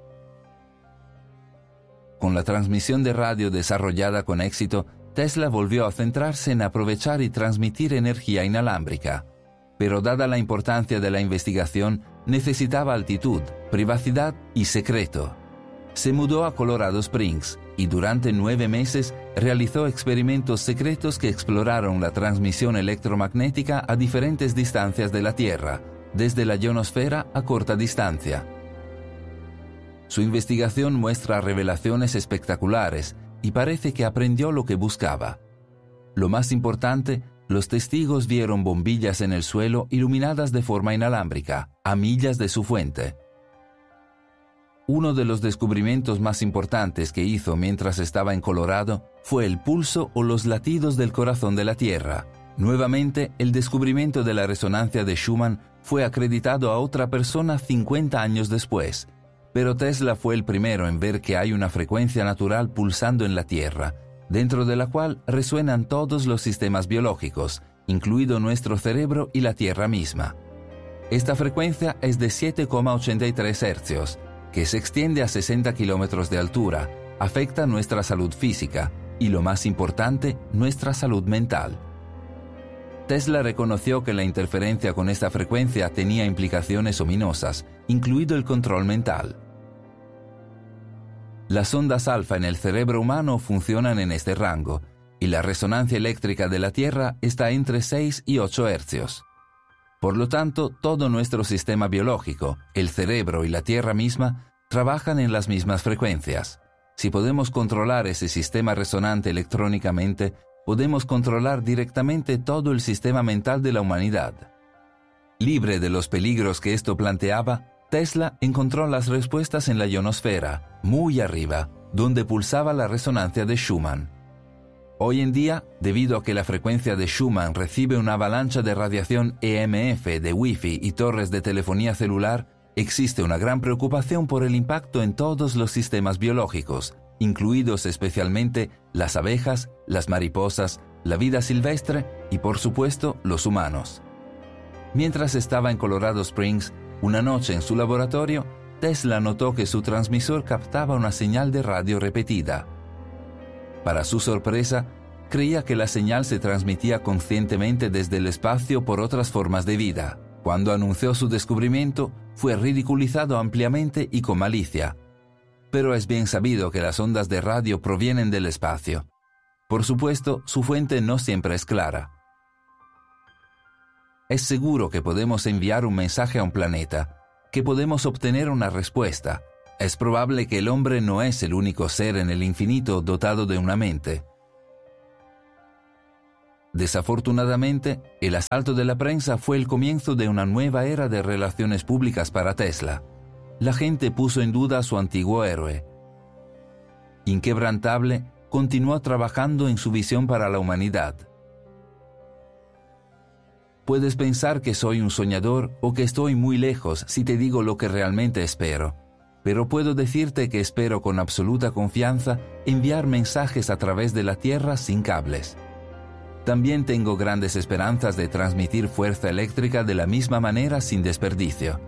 Con la transmisión de radio desarrollada con éxito, Tesla volvió a centrarse en aprovechar y transmitir energía inalámbrica. Pero dada la importancia de la investigación, necesitaba altitud, privacidad y secreto. Se mudó a Colorado Springs y durante 9 meses realizó experimentos secretos que exploraron la transmisión electromagnética a diferentes distancias de la Tierra, desde la ionosfera a corta distancia. Su investigación muestra revelaciones espectaculares y parece que aprendió lo que buscaba. Lo más importante, los testigos vieron bombillas en el suelo iluminadas de forma inalámbrica, a millas de su fuente. Uno de los descubrimientos más importantes que hizo mientras estaba en Colorado fue el pulso o los latidos del corazón de la Tierra. Nuevamente, el descubrimiento de la resonancia de Schumann fue acreditado a otra persona 50 años después, pero Tesla fue el primero en ver que hay una frecuencia natural pulsando en la Tierra, dentro de la cual resuenan todos los sistemas biológicos, incluido nuestro cerebro y la Tierra misma. Esta frecuencia es de 7,83 Hz, que se extiende a 60 kilómetros de altura, afecta nuestra salud física y, lo más importante, nuestra salud mental. Tesla reconoció que la interferencia con esta frecuencia tenía implicaciones ominosas, incluido el control mental. Las ondas alfa en el cerebro humano funcionan en este rango, y la resonancia eléctrica de la Tierra está entre 6 y 8 hercios. Por lo tanto, todo nuestro sistema biológico, el cerebro y la Tierra misma, trabajan en las mismas frecuencias. Si podemos controlar ese sistema resonante electrónicamente, podemos controlar directamente todo el sistema mental de la humanidad. Libre de los peligros que esto planteaba, Tesla encontró las respuestas en la ionosfera, muy arriba, donde pulsaba la resonancia de Schumann. Hoy en día, debido a que la frecuencia de Schumann recibe una avalancha de radiación EMF de Wi-Fi y torres de telefonía celular, existe una gran preocupación por el impacto en todos los sistemas biológicos, incluidos especialmente las abejas, las mariposas, la vida silvestre y, por supuesto, los humanos. Mientras estaba en Colorado Springs, una noche en su laboratorio, Tesla notó que su transmisor captaba una señal de radio repetida, Para su sorpresa, creía que la señal se transmitía conscientemente desde el espacio por otras formas de vida. Cuando anunció su descubrimiento, fue ridiculizado ampliamente y con malicia. Pero es bien sabido que las ondas de radio provienen del espacio. Por supuesto, su fuente no siempre es clara. Es seguro que podemos enviar un mensaje a un planeta, que podemos obtener una respuesta. Es probable que el hombre no es el único ser en el infinito dotado de una mente. Desafortunadamente, el asalto de la prensa fue el comienzo de una nueva era de relaciones públicas para Tesla. La gente puso en duda a su antiguo héroe. Inquebrantable, continuó trabajando en su visión para la humanidad. Puedes pensar que soy un soñador o que estoy muy lejos si te digo lo que realmente espero, pero puedo decirte que espero con absoluta confianza enviar mensajes a través de la Tierra sin cables. También tengo grandes esperanzas de transmitir fuerza eléctrica de la misma manera sin desperdicio.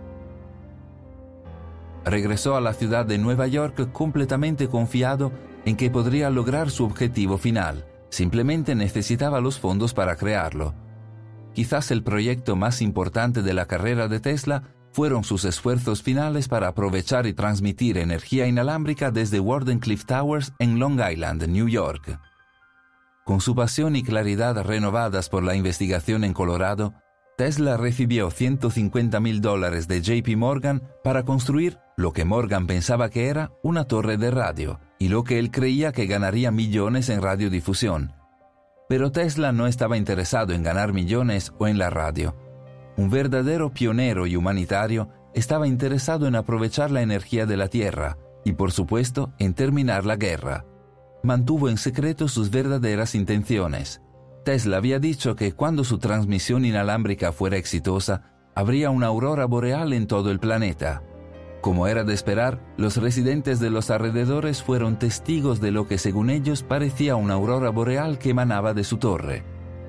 Regresó a la ciudad de Nueva York completamente confiado en que podría lograr su objetivo final. Simplemente necesitaba los fondos para crearlo. Quizás el proyecto más importante de la carrera de Tesla fueron sus esfuerzos finales para aprovechar y transmitir energía inalámbrica desde Wardenclyffe Towers en Long Island, New York. Con su pasión y claridad renovadas por la investigación en Colorado, Tesla recibió $150,000 de JP Morgan para construir lo que Morgan pensaba que era una torre de radio y lo que él creía que ganaría millones en radiodifusión. Pero Tesla no estaba interesado en ganar millones o en la radio. Un verdadero pionero y humanitario estaba interesado en aprovechar la energía de la Tierra y, por supuesto, en terminar la guerra. Mantuvo en secreto sus verdaderas intenciones. Tesla había dicho que cuando su transmisión inalámbrica fuera exitosa, habría una aurora boreal en todo el planeta. Como era de esperar, los residentes de los alrededores fueron testigos de lo que según ellos parecía una aurora boreal que emanaba de su torre.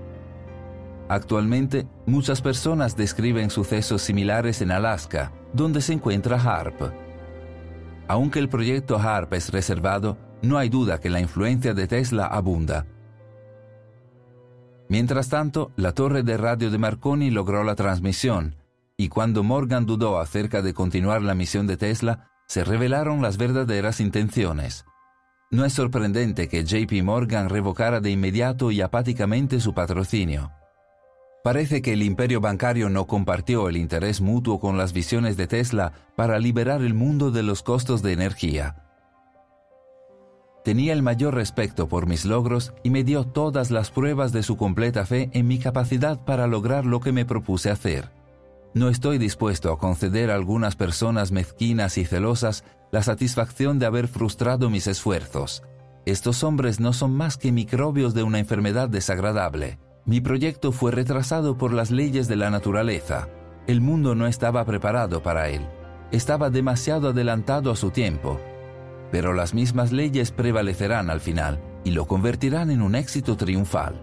Actualmente, muchas personas describen sucesos similares en Alaska, donde se encuentra HAARP. Aunque el proyecto HAARP es reservado, no hay duda que la influencia de Tesla abunda. Mientras tanto, la torre de radio de Marconi logró la transmisión, y cuando Morgan dudó acerca de continuar la misión de Tesla, se revelaron las verdaderas intenciones. No es sorprendente que JP Morgan revocara de inmediato y apáticamente su patrocinio. Parece que el imperio bancario no compartió el interés mutuo con las visiones de Tesla para liberar el mundo de los costos de energía. Tenía el mayor respeto por mis logros y me dio todas las pruebas de su completa fe en mi capacidad para lograr lo que me propuse hacer. No estoy dispuesto a conceder a algunas personas mezquinas y celosas la satisfacción de haber frustrado mis esfuerzos. Estos hombres no son más que microbios de una enfermedad desagradable. Mi proyecto fue retrasado por las leyes de la naturaleza. El mundo no estaba preparado para él. Estaba demasiado adelantado a su tiempo. Pero las mismas leyes prevalecerán al final y lo convertirán en un éxito triunfal.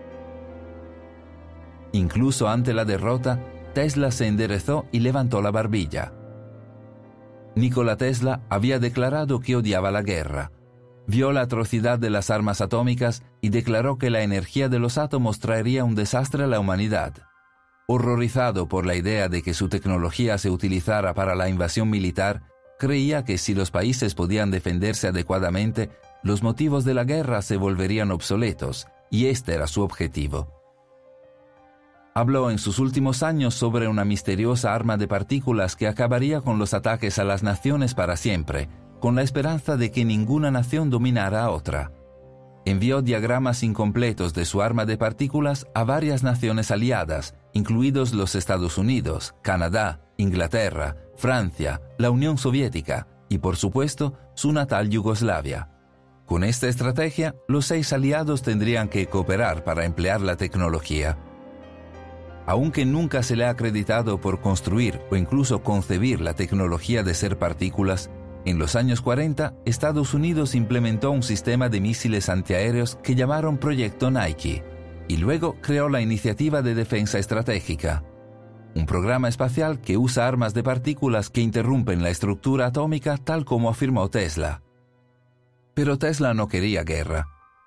Incluso ante la derrota, Tesla se enderezó y levantó la barbilla. Nikola Tesla había declarado que odiaba la guerra. Vio la atrocidad de las armas atómicas y declaró que la energía de los átomos traería un desastre a la humanidad. Horrorizado por la idea de que su tecnología se utilizara para la invasión militar, creía que si los países podían defenderse adecuadamente, los motivos de la guerra se volverían obsoletos, y este era su objetivo. Habló en sus últimos años sobre una misteriosa arma de partículas que acabaría con los ataques a las naciones para siempre, con la esperanza de que ninguna nación dominara a otra. Envió diagramas incompletos de su arma de partículas a varias naciones aliadas, incluidos los Estados Unidos, Canadá, Inglaterra, Francia, la Unión Soviética y, por supuesto, su natal Yugoslavia. Con esta estrategia, los 6 aliados tendrían que cooperar para emplear la tecnología. Aunque nunca se le ha acreditado por construir o incluso concebir la tecnología de ser partículas, en los años 40, Estados Unidos implementó un sistema de misiles antiaéreos que llamaron Proyecto Nike, y luego creó la Iniciativa de Defensa Estratégica, un programa espacial que usa armas de partículas que interrumpen la estructura atómica tal como afirmó Tesla. Pero Tesla no quería guerra.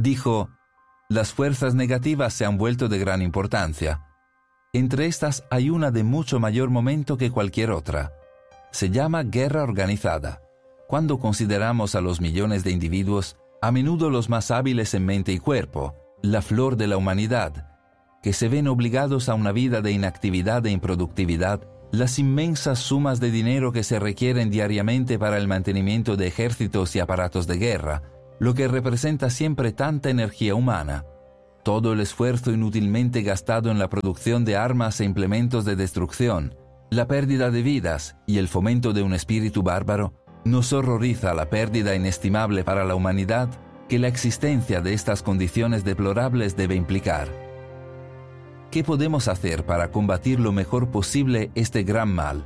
dijo: las fuerzas negativas se han vuelto de gran importancia. Entre estas hay una de mucho mayor momento que cualquier otra. Se llama guerra organizada. Cuando consideramos a los millones de individuos, a menudo los más hábiles en mente y cuerpo, la flor de la humanidad, que se ven obligados a una vida de inactividad e improductividad, las inmensas sumas de dinero que se requieren diariamente para el mantenimiento de ejércitos y aparatos de guerra, lo que representa siempre tanta energía humana, todo el esfuerzo inútilmente gastado en la producción de armas e implementos de destrucción, la pérdida de vidas y el fomento de un espíritu bárbaro, nos horroriza la pérdida inestimable para la humanidad que la existencia de estas condiciones deplorables debe implicar. ¿Qué podemos hacer para combatir lo mejor posible este gran mal?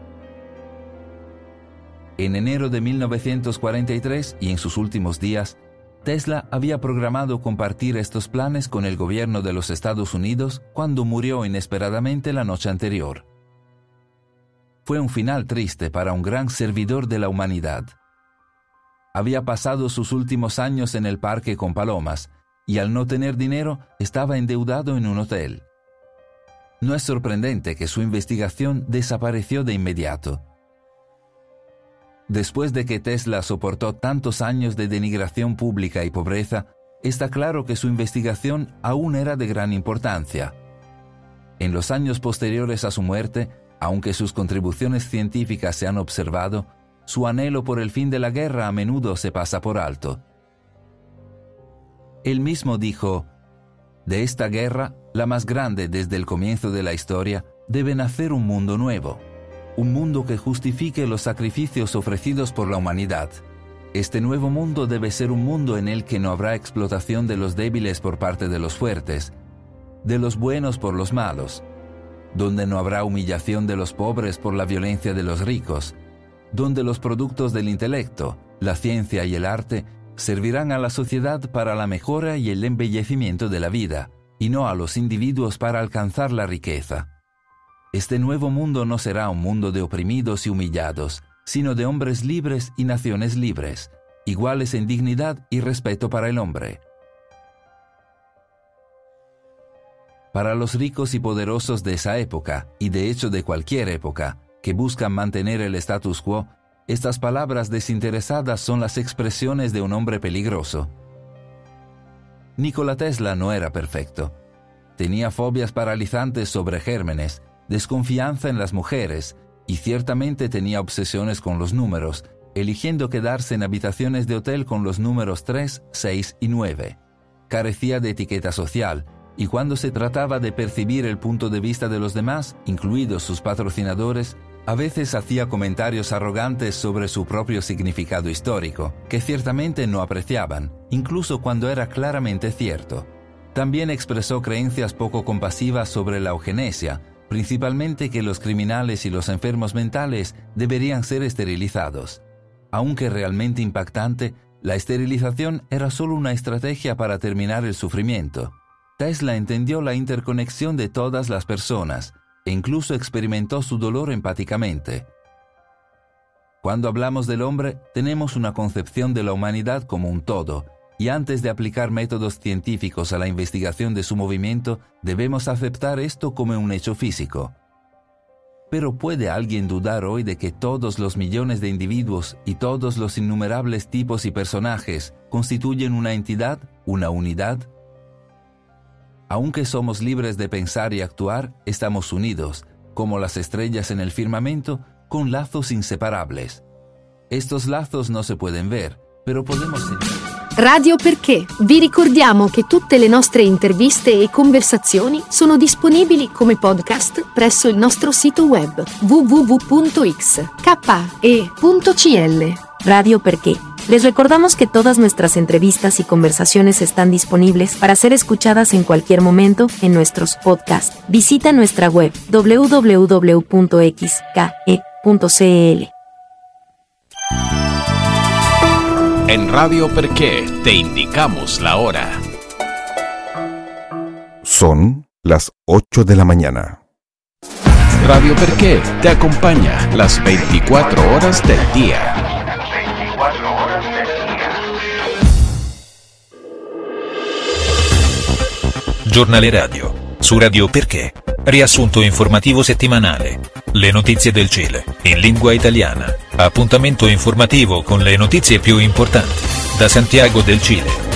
En enero de 1943 y en sus últimos días, Tesla había programado compartir estos planes con el gobierno de los Estados Unidos cuando murió inesperadamente la noche anterior. Fue un final triste para un gran servidor de la humanidad. Había pasado sus últimos años en el parque con palomas y al no tener dinero estaba endeudado en un hotel. No es sorprendente que su investigación desapareció de inmediato. Después de que Tesla soportó tantos años de denigración pública y pobreza, está claro que su investigación aún era de gran importancia. En los años posteriores a su muerte, aunque sus contribuciones científicas se han observado, su anhelo por el fin de la guerra a menudo se pasa por alto. Él mismo dijo: de esta guerra, la más grande desde el comienzo de la historia, debe nacer un mundo nuevo. Un mundo que justifique los sacrificios ofrecidos por la humanidad. Este nuevo mundo debe ser un mundo en el que no habrá explotación de los débiles por parte de los fuertes, de los buenos por los malos, donde no habrá humillación de los pobres por la violencia de los ricos, donde los productos del intelecto, la ciencia y el arte servirán a la sociedad para la mejora y el embellecimiento de la vida, y no a los individuos para alcanzar la riqueza. Este nuevo mundo no será un mundo de oprimidos y humillados, sino de hombres libres y naciones libres, iguales en dignidad y respeto para el hombre. Para los ricos y poderosos de esa época, y de hecho de cualquier época, que buscan mantener el status quo, estas palabras desinteresadas son las expresiones de un hombre peligroso. Nikola Tesla no era perfecto. Tenía fobias paralizantes sobre gérmenes, desconfianza en las mujeres y ciertamente tenía obsesiones con los números, eligiendo quedarse en habitaciones de hotel con los números 3, 6 y 9. Carecía de etiqueta social y cuando se trataba de percibir el punto de vista de los demás, incluidos sus patrocinadores, a veces hacía comentarios arrogantes sobre su propio significado histórico, que ciertamente no apreciaban, incluso cuando era claramente cierto. También expresó creencias poco compasivas sobre la eugenesia, principalmente que los criminales y los enfermos mentales deberían ser esterilizados. Aunque realmente impactante, la esterilización era solo una estrategia para terminar el sufrimiento. Tesla entendió la interconexión de todas las personas e incluso experimentó su dolor empáticamente. Cuando hablamos del hombre, tenemos una concepción de la humanidad como un todo, y antes de aplicar métodos científicos a la investigación de su movimiento, debemos aceptar esto como un hecho físico. Pero ¿puede alguien dudar hoy de que todos los millones de individuos y todos los innumerables tipos y personajes constituyen una entidad, una unidad? Aunque somos libres de pensar y actuar, estamos unidos, como las estrellas en el firmamento, con lazos inseparables. Estos lazos no se pueden ver, pero podemos sentir. Radio Perché. Vi ricordiamo che tutte le nostre interviste e conversazioni sono disponibili come podcast presso il nostro sito web www.xke.cl. Radio Perché. Les recordamos que todas nuestras entrevistas y conversaciones están disponibles para ser escuchadas en cualquier momento en nuestros podcasts. Visita nuestra web www.xke.cl. En Radio Perché te indicamos la hora. Son las 8 de la mañana. Radio Perché te acompaña las 24 horas del día. giornale radio, su Radio Perché, riassunto informativo settimanale, le notizie del Cile, in lingua italiana, appuntamento informativo con le notizie più importanti, da Santiago del Cile.